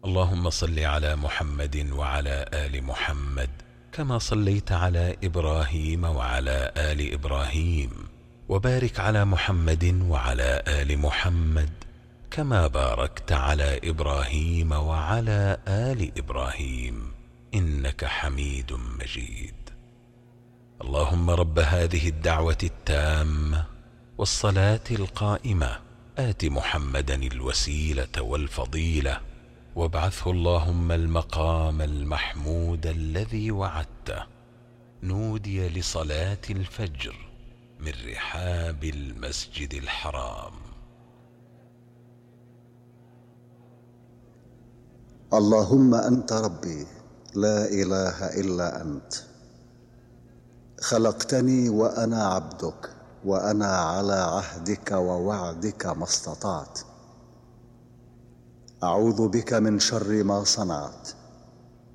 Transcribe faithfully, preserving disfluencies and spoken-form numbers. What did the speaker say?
اللهم صل على محمد وعلى آل محمد كما صليت على إبراهيم وعلى آل إبراهيم، وبارك على محمد وعلى آل محمد كما باركت على إبراهيم وعلى آل إبراهيم إنك حميد مجيد. اللهم رب هذه الدعوة التامة والصلاة القائمة آت محمدا الوسيلة والفضيلة وابعثه اللهم المقام المحمود الذي وعدته. نودي لصلاة الفجر من رحاب المسجد الحرام. اللهم أنت ربي لا إله إلا أنت، خلقتني وأنا عبدك، وأنا على عهدك ووعدك ما استطعت. أعوذ بك من شر ما صنعت،